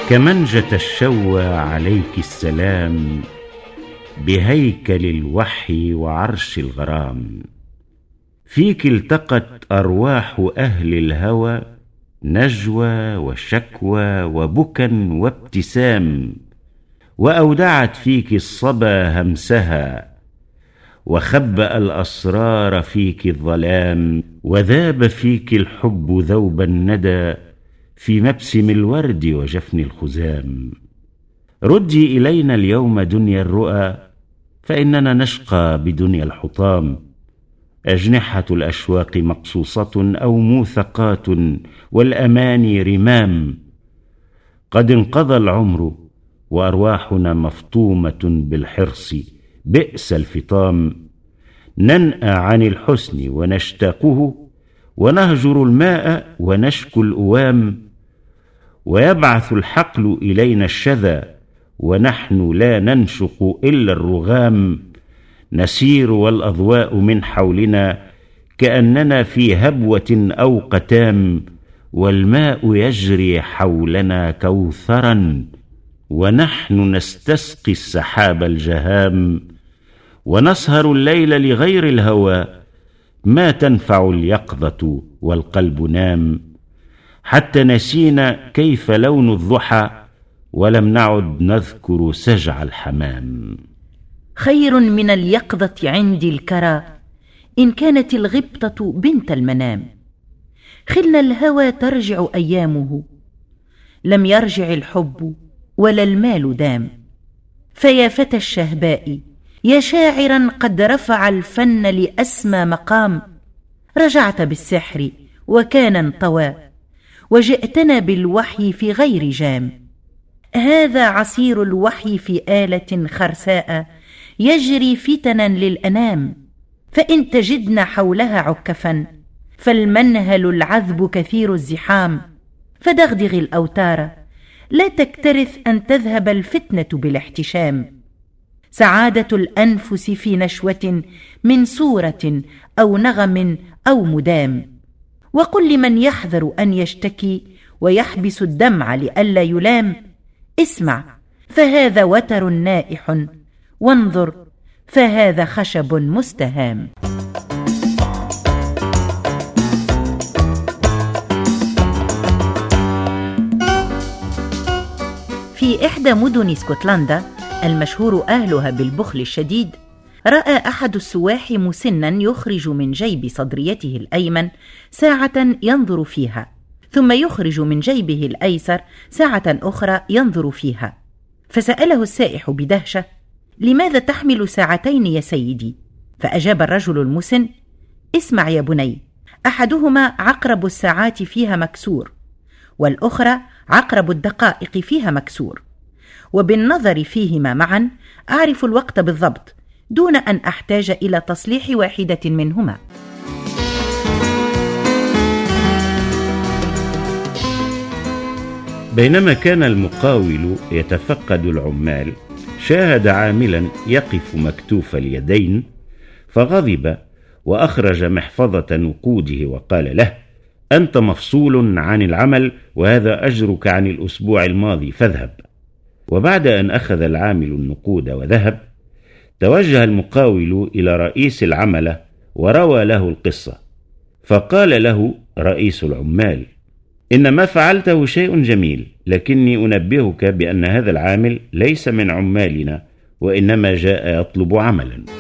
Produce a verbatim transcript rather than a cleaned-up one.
كمنجة الشوى عليك السلام، بهيكل الوحي وعرش الغرام. فيك التقت أرواح أهل الهوى، نجوى وشكوى وبكى وابتسام. وأودعت فيك الصبا همسها، وخبأ الأسرار فيك الظلام. وذاب فيك الحب ذوب الندى، في مبسم الورد وجفن الخزام. ردي إلينا اليوم دنيا الرؤى، فإننا نشقى بدنيا الحطام. أجنحة الأشواق مقصوصة أو موثقات، والأماني رمام. قد انقضى العمر وأرواحنا مفطومة بالحرص، بئس الفطام. ننأى عن الحسن ونشتاقه، ونهجر الماء ونشكو الأوام. ويبعث الحقل إلينا الشذا، ونحن لا ننشق إلا الرغام. نسير والأضواء من حولنا، كأننا في هبوة أو قتام. والماء يجري حولنا كوثرا، ونحن نستسقي السحاب الجهام. ونسهر الليل لغير الهوى، ما تنفع اليقظة والقلب نام. حتى نسينا كيف لون الضحى، ولم نعد نذكر سجع الحمام. خير من اليقظة عندي الكرى، إن كانت الغبطة بنت المنام. خلنا الهوى ترجع أيامه، لم يرجع الحب ولا المال دام. فيا فتى الشهباء، يا شاعرا قد رفع الفن لأسمى مقام. رجعت بالسحر وكان انطوى، وجئتنا بالوحي في غير جام. هذا عصير الوحي في آلة خرساء، يجري فتنا للأنام. فإن تجدن حولها عكفا، فالمنهل العذب كثير الزحام. فدغدغ الأوتار، لا تكترث أن تذهب الفتنة بالاحتشام. سعادة الأنفس في نشوة من صورة أو نغم أو مدام. وقل لمن يحذر أن يشتكي ويحبس الدمع لئلا يلام، اسمع فهذا وتر نائح، وانظر فهذا خشب مستهام. في إحدى مدن اسكتلندا المشهور أهلها بالبخل الشديد، رأى أحد السواح مسنا يخرج من جيب صدريته الأيمن ساعة ينظر فيها، ثم يخرج من جيبه الأيسر ساعة أخرى ينظر فيها. فسأله السائح بدهشة: لماذا تحمل ساعتين يا سيدي؟ فأجاب الرجل المسن: اسمع يا بني، أحدهما عقرب الساعات فيها مكسور، والأخرى عقرب الدقائق فيها مكسور، وبالنظر فيهما معا أعرف الوقت بالضبط دون أن أحتاج إلى تصليح واحدة منهما. بينما كان المقاول يتفقد العمال، شاهد عاملا يقف مكتوف اليدين، فغضب وأخرج محفظة نقوده وقال له: أنت مفصول عن العمل، وهذا أجرك عن الأسبوع الماضي، فاذهب. وبعد أن أخذ العامل النقود وذهب، توجه المقاول إلى رئيس العملة وروى له القصة. فقال له رئيس العمال: إن ما فعلته شيء جميل، لكني أنبهك بأن هذا العامل ليس من عمالنا، وإنما جاء يطلب عملا.